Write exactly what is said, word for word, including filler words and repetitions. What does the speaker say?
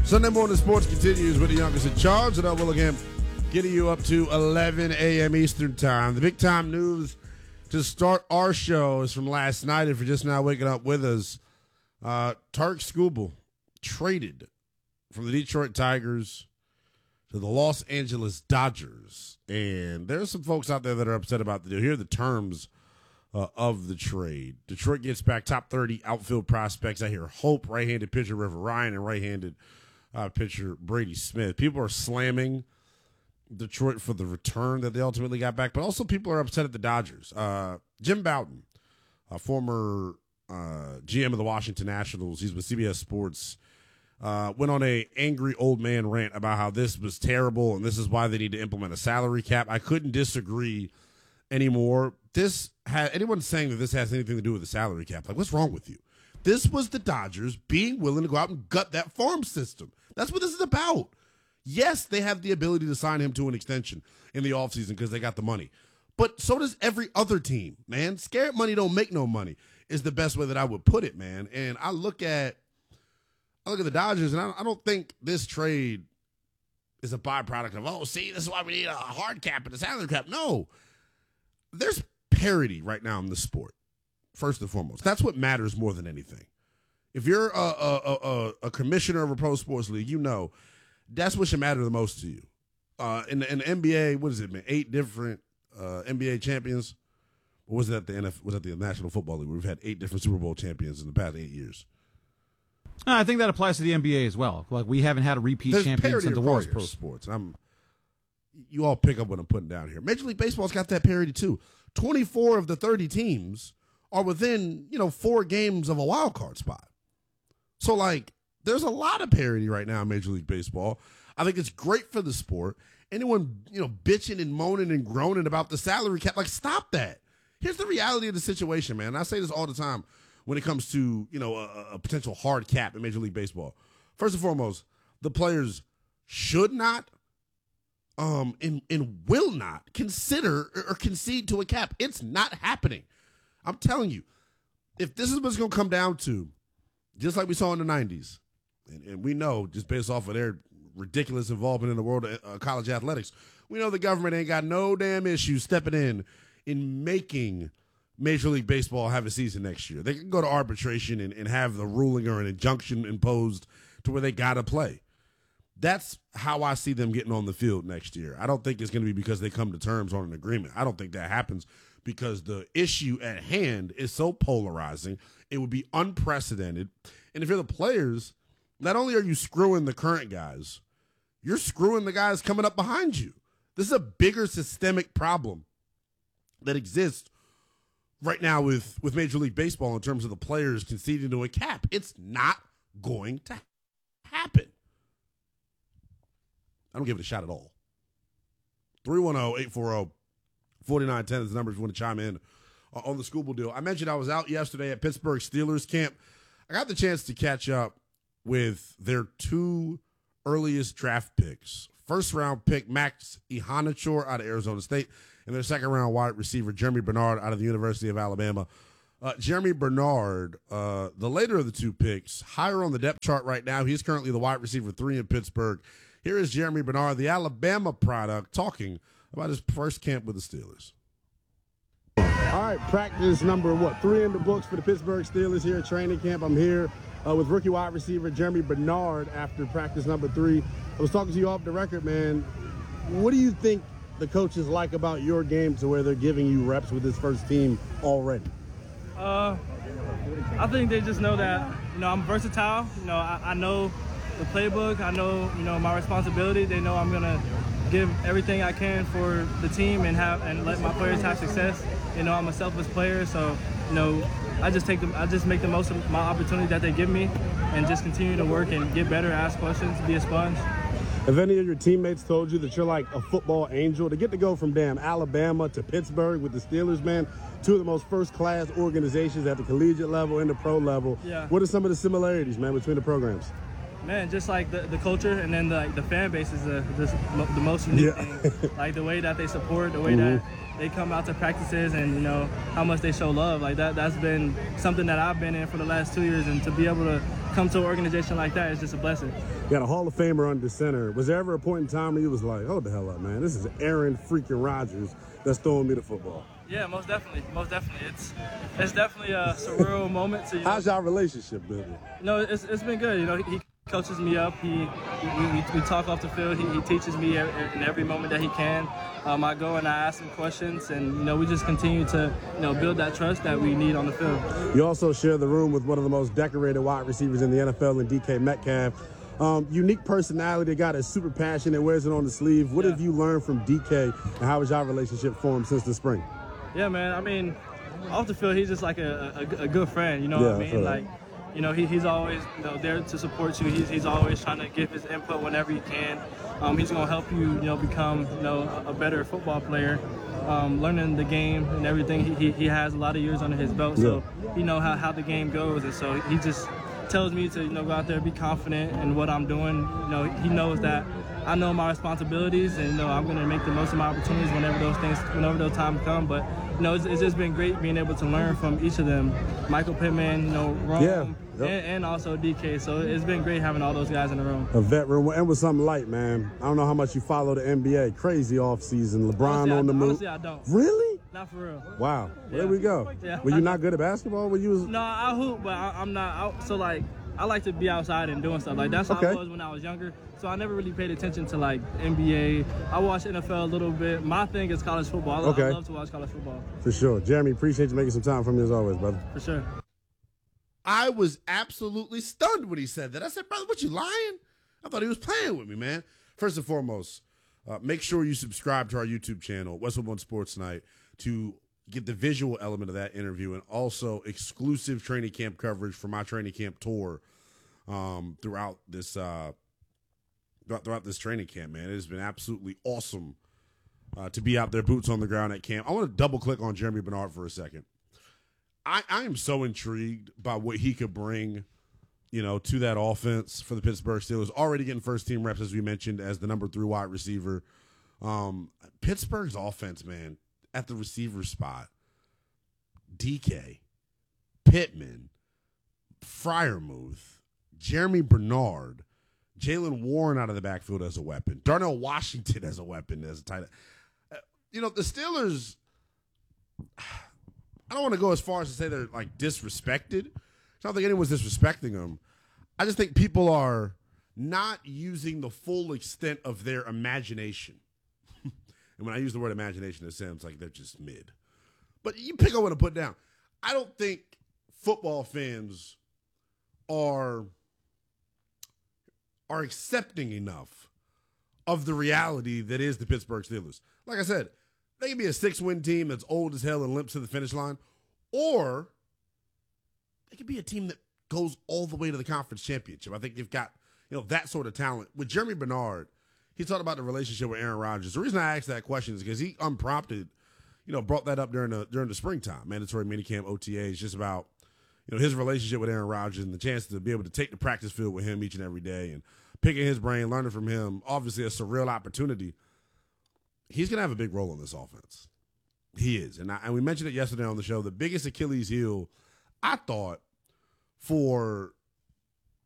Sunday Morning Sports continues with the youngest in charge, and I will again getting you up to eleven a.m. Eastern Time. The big time news to start our show is from last night. If you're just now waking up with us, uh, Tarik Skubal traded from the Detroit Tigers to the Los Angeles Dodgers. And there's some folks out there that are upset about the deal. Here are the terms uh, of the trade. Detroit gets back top thirty outfield prospects. I hear Hope, right-handed pitcher River Ryan, and right-handed uh, pitcher Brady Smith. People are slamming Detroit for the return that they ultimately got back, but also people are upset at the Dodgers. Uh, Jim Bouton, a former uh, G M of the Washington Nationals, he's with C B S Sports, uh, went on a angry old man rant about how this was terrible and this is why they need to implement a salary cap. I couldn't disagree anymore. This had anyone saying that this has anything to do with the salary cap, like, what's wrong with you? This was the Dodgers being willing to go out and gut that farm system. That's what this is about. Yes, they have the ability to sign him to an extension in the offseason because they got the money. But so does every other team, man. Scared money don't make no money is the best way that I would put it, man. And I look at I look at the Dodgers, and I, I don't think this trade is a byproduct of, oh, see, this is why we need a hard cap and a salary cap. No. There's parity right now in the sport, first and foremost. That's what matters more than anything. If you're a, a, a, a commissioner of a pro sports league, you know that's what should matter the most to you. Uh, in, the, in the N B A, what has it been? Eight different uh, N B A champions? Or was that the N F L, was that the National Football League? We've had eight different Super Bowl champions in the past eight years. I think that applies to the N B A as well. Like, we haven't had a repeat There's champion since the Warriors. Pro sports. I'm, you all pick up what I'm putting down here. Major League Baseball's got that parity too. twenty-four of the thirty teams are within, you know, four games of a wild card spot. So, like, there's a lot of parity right now in Major League Baseball. I think it's great for the sport. Anyone, you know, bitching and moaning and groaning about the salary cap, like, stop that. Here's the reality of the situation, man. And I say this all the time when it comes to, you know, a, a potential hard cap in Major League Baseball. First and foremost, the players should not um, and, and will not consider or concede to a cap. It's not happening. I'm telling you, if this is what's going to come down to, just like we saw in the nineties, and, and we know just based off of their ridiculous involvement in the world of uh, college athletics, we know the government ain't got no damn issue stepping in in making Major League Baseball have a season next year. They can go to arbitration and, and have the ruling or an injunction imposed to where they got to play. That's how I see them getting on the field next year. I don't think it's going to be because they come to terms on an agreement. I don't think that happens because the issue at hand is so polarizing. It would be unprecedented. And if you're the players, not only are you screwing the current guys, you're screwing the guys coming up behind you. This is a bigger systemic problem that exists right now with, with Major League Baseball in terms of the players conceding to a cap. It's not going to happen. I don't give it a shot at all. three one zero, eight four zero, four nine one zero is the number if you want to chime in uh, on the Skubal deal. I mentioned I was out yesterday at Pittsburgh Steelers camp. I got the chance to catch up with their two earliest draft picks. First round pick Max Ihanachor out of Arizona State, and their second round wide receiver Jeremy Bernard out of the University of Alabama. Uh, Jeremy Bernard, uh, the later of the two picks, higher on the depth chart right now. He's currently the wide receiver three in Pittsburgh. Here is Jeremy Bernard, the Alabama product, talking about his first camp with the Steelers. All right, practice number, what, three in the books for the Pittsburgh Steelers here at training camp. I'm here uh, with rookie wide receiver Jeremy Bernard after practice number three. I was talking to you off the record, man. What do you think the coaches like about your game to where they're giving you reps with this first team already? Uh, I think they just know that, you know, I'm versatile. You know, I, I know the playbook. I know, you know, my responsibility. They know I'm going to give everything I can for the team and have and let my players have success. You know, I'm a selfless player, so, you know, I just take them, I just make the most of my opportunity that they give me and just continue to work and get better, ask questions, be a sponge. Have any of your teammates told you that you're like a football angel? To get to go from damn Alabama to Pittsburgh with the Steelers, man, two of the most first-class organizations at the collegiate level and the pro level. Yeah. What are some of the similarities, man, between the programs? Man, just like the, the culture and then the, like, the fan base is the, the, the most unique yeah. thing. Like the way that they support, the way mm-hmm. that they come out to practices and, you know, how much they show love. Like, that, that's been something that I've been in for the last two years, and to be able to come to an organization like that is just a blessing. You got a Hall of Famer under center. Was there ever a point in time where you was like, hold the hell up, man, this is Aaron freaking Rodgers that's throwing me the football? Yeah, most definitely, most definitely. It's it's definitely a surreal moment. To, you know, how's y'all relationship been? No, it's it's been good. You know, he, he coaches me up. He we, we, we talk off the field. He, he teaches me every, in every moment that he can. Um, I go and I ask him questions, and you know, we just continue to you know build that trust that we need on the field. You also share the room with one of the most decorated wide receivers in the N F L, in D K Metcalf. Um, unique personality, guy that's super passionate, wears it on the sleeve. What yeah. have you learned from D K, and how has y'all relationship formed since the spring? Yeah, man. I mean, off the field, he's just like a, a, a good friend. You know yeah, what I mean? Like, you know, he, he's always you know there to support you. He's he's always trying to give his input whenever he can. Um, he's gonna help you, you know, become you know a better football player. Um, learning the game and everything. He, he he has a lot of years under his belt, so yeah. he know how, how the game goes, and so he just tells me to you know go out there, be confident in what I'm doing. You know, he knows that I know my responsibilities, and you know I'm going to make the most of my opportunities whenever those things, whenever those times come. But you know, it's, it's just been great being able to learn from each of them. Michael Pittman, you know, Rome, yeah, yep. and, and also D K. So it's been great having all those guys in the room. A vet room, and with something light, man. I don't know how much you follow the N B A. Crazy off season. LeBron honestly, on I, the move. Honestly, I don't. Really? Not for real. Wow. Yeah. There we go. Yeah. Were you not good at basketball when you was? No, I hoop, but I, I'm not out. So like, I like to be outside and doing stuff. Like that's how okay. I was when I was younger. So I never really paid attention to like N B A. I watched N F L a little bit. My thing is college football. I, okay. I love to watch college football. For sure. Jeremy, appreciate you making some time for me as always, brother. For sure. I was absolutely stunned when he said that. I said, brother, what, you lying? I thought he was playing with me, man. First and foremost, uh, make sure you subscribe to our YouTube channel, Westwood One Sports Night, to get the visual element of that interview and also exclusive training camp coverage for my training camp tour um, throughout this uh, throughout this training camp, man. It has been absolutely awesome uh, to be out there, boots on the ground at camp. I want to double click on Jeremy Bernard for a second. I, I am so intrigued by what he could bring, you know, to that offense for the Pittsburgh Steelers. Already getting first team reps, as we mentioned, as the number three wide receiver. Um, Pittsburgh's offense, man, at the receiver spot, D K, Pittman, Freiermuth, Jeremy Bernard, Jaylen Warren out of the backfield as a weapon, Darnell Washington as a weapon as a tight end. Uh, you know, the Steelers, I don't want to go as far as to say they're like disrespected. I don't think anyone's disrespecting them. I just think people are not using the full extent of their imagination. And when I use the word imagination, it sounds like they're just mid. But you pick up what to put down. I don't think football fans are, are accepting enough of the reality that is the Pittsburgh Steelers. Like I said, they can be a six-win team that's old as hell and limps to the finish line, or they could be a team that goes all the way to the conference championship. I think they've got, you know, that sort of talent. With Jeremy Bernard, he talked about the relationship with Aaron Rodgers. The reason I asked that question is because he unprompted, you know, brought that up during the during the springtime, mandatory minicamp O T As, just about, you know, his relationship with Aaron Rodgers and the chance to be able to take the practice field with him each and every day and picking his brain, learning from him. Obviously, a surreal opportunity. He's going to have a big role in this offense. He is. And, I, and we mentioned it yesterday on the show. The biggest Achilles heel, I thought, for